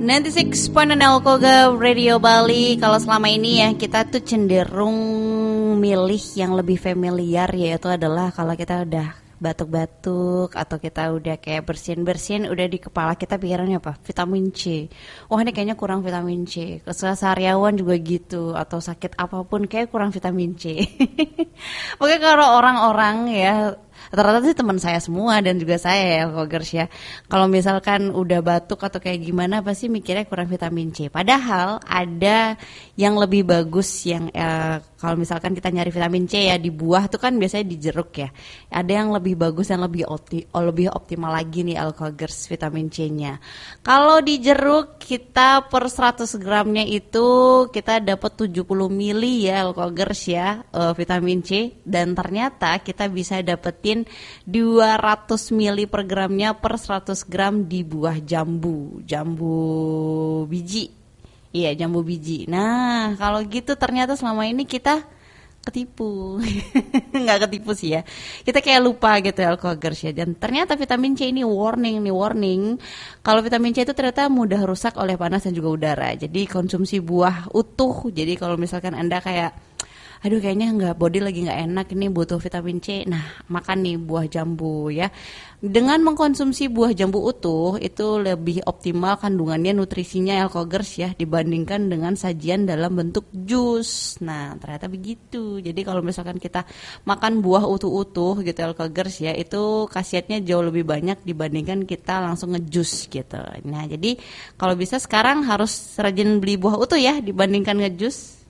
96.6 Alkoga Radio Bali. Kalau selama ini ya kita tuh cenderung milih yang lebih familiar, yaitu adalah kalau kita udah batuk-batuk atau kita udah kayak bersin-bersin, udah di kepala kita pikirannya apa? Vitamin C. Wah ini kayaknya kurang vitamin C. Keseharian juga gitu, atau sakit apapun kayak kurang vitamin C. Pokoknya kalau orang-orang ya, rata-rata sih teman saya semua dan juga saya ya Kogers ya. Kalau misalkan udah batuk atau kayak gimana pasti mikirnya kurang vitamin C. Padahal ada yang lebih bagus yang kalau misalkan kita nyari vitamin C ya di buah tuh kan biasanya di jeruk ya. Ada yang lebih bagus, yang lebih optimal lagi nih Alkogers vitamin C-nya. Kalau di jeruk kita per 100 gramnya itu kita dapat 70 mili ya Alkogers ya vitamin C, dan ternyata kita bisa dapetin 200 mili per gramnya per 100 gram di buah jambu biji. Iya, jambu biji. Nah, kalau gitu ternyata selama ini kita ketipu. Nggak ketipu sih ya. Kita kayak lupa gitu ya Alkogers ya. Dan ternyata vitamin C ini warning. Kalau vitamin C itu ternyata mudah rusak oleh panas dan juga udara. Jadi konsumsi buah utuh. Jadi kalau misalkan Anda kayak aduh kayaknya body lagi nggak enak ini butuh vitamin C, nah makan nih buah jambu ya. Dengan mengkonsumsi buah jambu utuh itu lebih optimal kandungannya, nutrisinya Alkogers ya, dibandingkan dengan sajian dalam bentuk jus. Nah ternyata begitu. Jadi kalau misalkan kita makan buah utuh-utuh gitu Alkogers ya, itu khasiatnya jauh lebih banyak dibandingkan kita langsung ngejus gitu. Nah jadi kalau bisa sekarang harus rajin beli buah utuh ya dibandingkan ngejus.